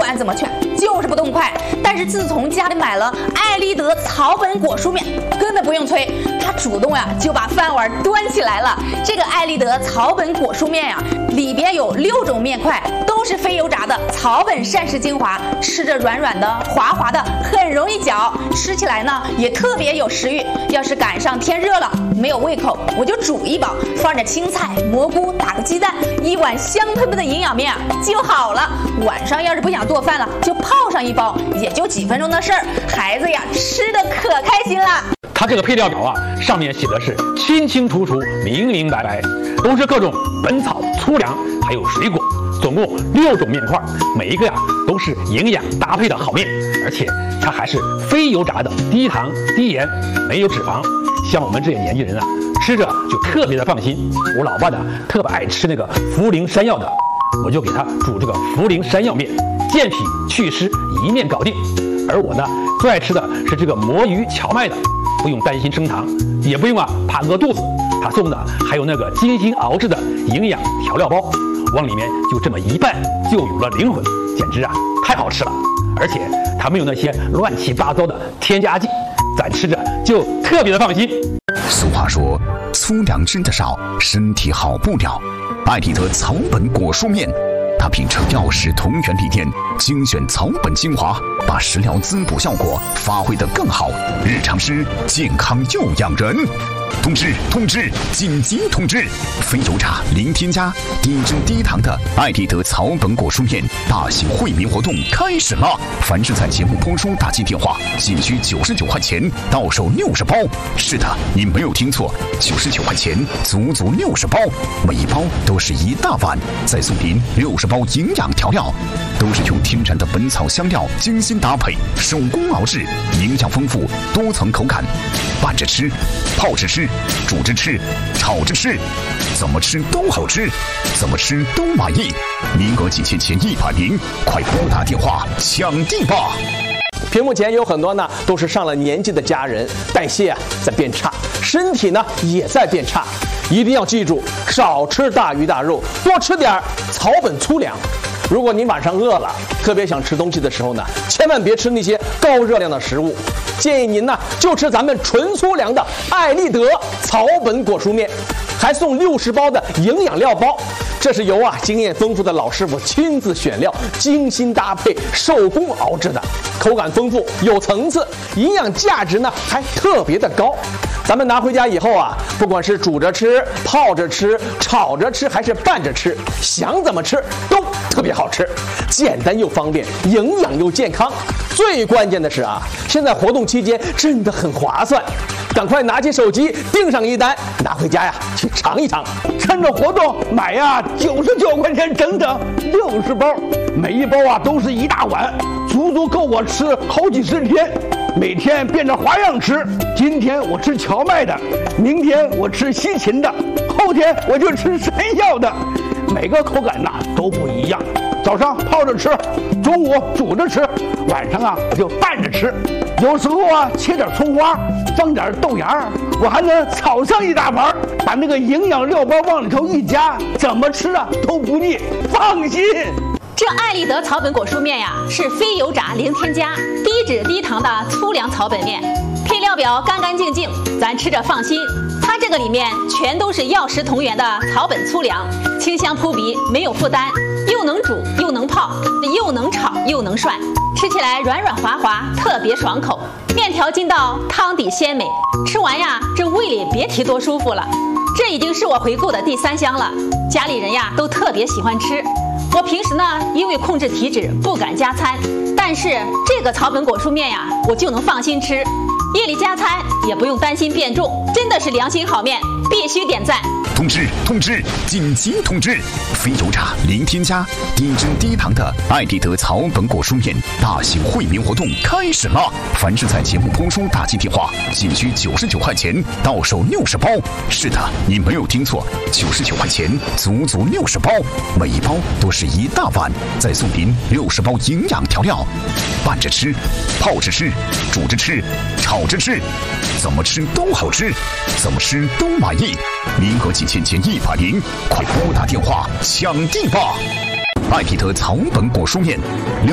管怎么劝，就是不动筷。但是自从家里买了爱立德草本果蔬面，根本不用催，他主动呀就把饭碗端起来了。这个爱立德草本果蔬面呀，里边有6种面块，都是非油炸的草本膳食精华，吃着软软的、滑滑的，很容易嚼，吃起来呢也特别有食欲。要是赶上天热了，没有胃口，我就煮一包，放点青菜、蘑菇，打个鸡蛋，一碗香喷喷的营养面就好了。晚上要是不想做饭了，就泡上一包，也就几分钟的事儿，孩子呀吃的可开心了。 它这个配料表啊，上面写的是清清楚楚、明明白白，都是各种本草、粗粮，还有水果，总共6种面块，每一个呀都是营养搭配的好面，而且它还是非油炸的，低糖、低盐，没有脂肪。像我们这些年轻人啊，吃着就特别的放心。我老爸呢特别爱吃那个茯苓山药的，我就给他煮这个茯苓山药面，健脾祛湿，一面搞定。而我呢最爱吃的是这个魔芋荞麦的，不用担心升糖，也不用怕饿肚子。他送的还有那个精心熬制的营养调料包，往里面就这么一拌，就有了灵魂，简直太好吃了。而且它没有那些乱七八糟的添加剂，咱吃着就特别的放心。 俗话说，粗粮吃得少，身体好不了。爱立德草本果蔬面，它秉承药食同源理念，精选草本精华，把食疗滋补效果发挥得更好，日常吃健康又养人。通知！紧急通知！非油炸、零添加、低脂低糖的爱立德草本果蔬面大型惠民活动开始了！凡是在节目播出打进电话，仅需99块钱，到手60包。是的，你没有听错，99块钱，足足60包，每一包都是一大碗，再送您60包营养调料，都是用天然的本草香料精心搭配，手工熬制，营养丰富，多层口感，拌着吃，泡着吃，煮着吃，炒着吃，怎么吃都好吃，怎么吃都满意。名额仅限前100名，快拨打电话抢地吧！ 屏幕前有很多呢都是上了年纪的家人，代谢在变差，身体呢也在变差，一定要记住，少吃大鱼大肉，多吃点草本粗粮。如果您晚上饿了，特别想吃东西的时候呢，千万别吃那些高热量的食物，建议您呢就吃咱们纯粗粮的爱立德草本果蔬面，还送60包的营养料包。这是由经验丰富的老师傅亲自选料，精心搭配，手工熬制的，口感丰富，有层次，营养价值呢还特别的高。咱们拿回家以后不管是煮着吃、泡着吃、炒着吃，还是拌着吃，想怎么吃都特别好吃，简单又方便，营养又健康。最关键的是现在活动期间真的很划算，赶快拿起手机订上一单，拿回家去尝一尝。 趁着活动买99块钱，整整60包，每一包都是一大碗，足足够我吃好几十天。每天变着花样吃，今天我吃荞麦的，明天我吃西芹的，后天我就吃山药的，每个口感都不一样。早上泡着吃，中午煮着吃，晚上我就拌着吃。有时候切点葱花，放点豆芽，我还能炒上一大盘，把那个营养料包往里头一加，怎么吃都不腻，放心。 这爱立德草本果蔬面是非油炸、零添加、低脂低糖的粗粮草本面，配料表干干净净，咱吃着放心。它这个里面全都是药食同源的草本粗粮，清香扑鼻，没有负担，又能煮又能泡，又能炒又能涮，吃起来软软滑滑，特别爽口。面条筋道，汤底鲜美，吃完这胃里别提多舒服了。这已经是我回购的第3箱了，家里人都特别喜欢吃。我平时呢，因为控制体脂不敢加餐，但是这个草本果蔬面我就能放心吃，夜里加餐也不用担心变重，真的是良心好面，必须点赞。 通知！紧急通知！非油炸、零添加、低脂低糖的爱立德草本果蔬面大型惠民活动开始了！凡是在节目播出打进电话，仅需99块钱，到手60包。是的，你没有听错，99块钱，足足60包，每一包都是一大碗，再送您60包营养调料，拌着吃，泡着吃，煮着吃，炒着吃，怎么吃都好吃，怎么吃都满意。名额仅限前100名，快拨打电话抢地吧！爱立德草本果蔬面。